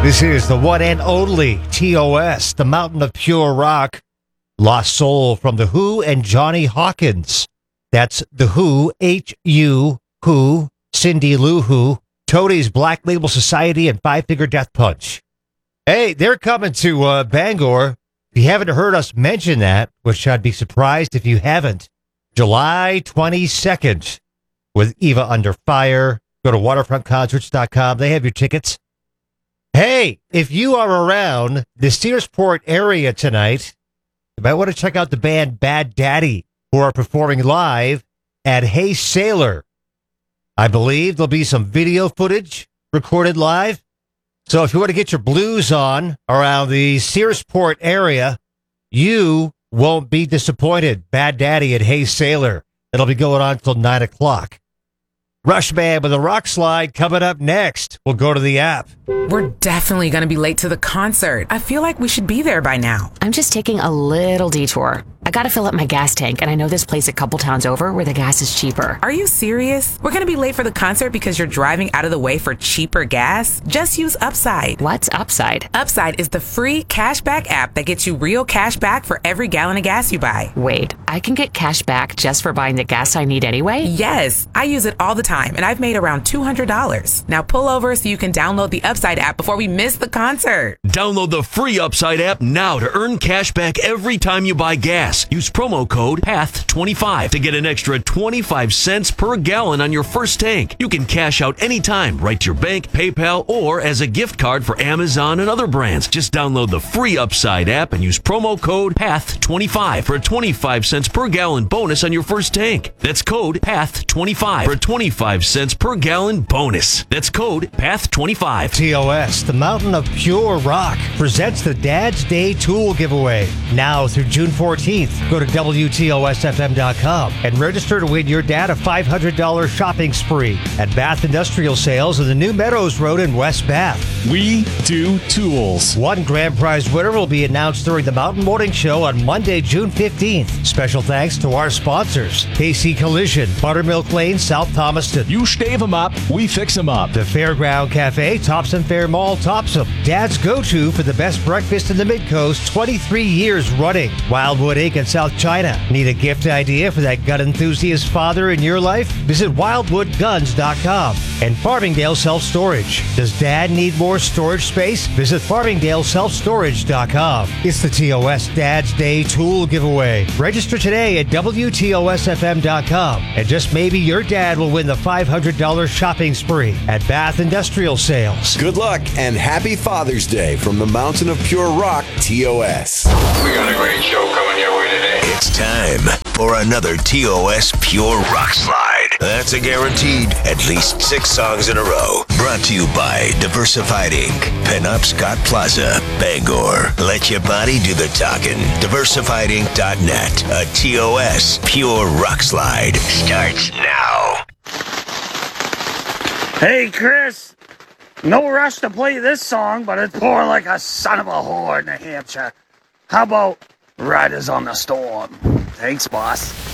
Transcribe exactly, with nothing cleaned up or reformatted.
This is the one and only T O S, the Mountain of Pure Rock. Lost Soul from The Who and Johnny Hawkins. That's The Who, H U, Who, Cindy Lou Who, Toadies Black Label Society, and Five Finger Death Punch. Hey, they're coming to uh, Bangor. If you haven't heard us mention that, which I'd be surprised if you haven't, July twenty-second with Eva Under Fire. Go to waterfront concerts dot com. They have your tickets. Hey, if you are around the Searsport area tonight, you might want to check out the band Bad Daddy, who are performing live at Hey Sailor. I believe there'll be some video footage recorded live. So if you want to get your blues on around the Searsport area, you won't be disappointed. Bad Daddy at Hey Sailor. It'll be going on until nine o'clock. Rush Band with a rock slide coming up next. We'll go to the app. We're definitely going to be late to the concert. I feel like we should be there by now. I'm just taking a little detour. I gotta fill up my gas tank, and I know this place a couple towns over where the gas is cheaper. Are you serious? We're gonna be late for the concert because you're driving out of the way for cheaper gas? Just use Upside. What's Upside? Upside is the free cashback app that gets you real cash back for every gallon of gas you buy. Wait, I can get cash back just for buying the gas I need anyway? Yes, I use it all the time, and I've made around two hundred dollars. Now pull over so you can download the Upside app before we miss the concert. Download the free Upside app now to earn cash back every time you buy gas. Use promo code P A T H twenty-five to get an extra twenty-five cents per gallon on your first tank. You can cash out anytime, right to your bank, PayPal, or as a gift card for Amazon and other brands. Just download the free Upside app and use promo code P A T H twenty-five for a twenty-five cents per gallon bonus on your first tank. That's code P A T H twenty-five for a twenty-five cents per gallon bonus. That's code P A T H twenty-five. T O S, the Mountain of Pure Rock, presents the Dad's Day Tool Giveaway. Now through June fourteenth, go to W T O S F M dot com and register to win your dad a five hundred dollars shopping spree at Bath Industrial Sales on the New Meadows Road in West Bath. We do tools. One grand prize winner will be announced during the Mountain Morning Show on Monday, June fifteenth. Special thanks to our sponsors, K C Collision, Buttermilk Lane, South Thomaston. You stave them up, we fix them up. The Fairground Cafe, Thompson Fair Mall, Topsom. Dad's go-to for the best breakfast in the Mid-Coast, twenty-three years running. Wildwood Incorporated in South China. Need a gift idea for that gun enthusiast father in your life? Visit wildwood guns dot com. And Farmingdale Self-Storage. Does Dad need more storage space? Visit farmingdale self storage dot com. It's the T O S Dad's Day Tool Giveaway. Register today at W T O S F M dot com. And just maybe your dad will win the five hundred dollars shopping spree at Bath Industrial Sales. Good luck and happy Father's Day from the Mountain of Pure Rock, T O S. We got a great show coming your way today. It's time for another T O S Pure Rock Slide. That's a guaranteed at least six songs in a row. Brought to you by Diversified Incorporated. Pinup Scott Plaza, Bangor. Let your body do the talking. diversified inc dot net. A T O S Pure Rock Slide starts now. Hey, Chris. No rush to play this song, but it's pouring like a son of a whore in New Hampshire. How about Riders on the Storm? Thanks, boss.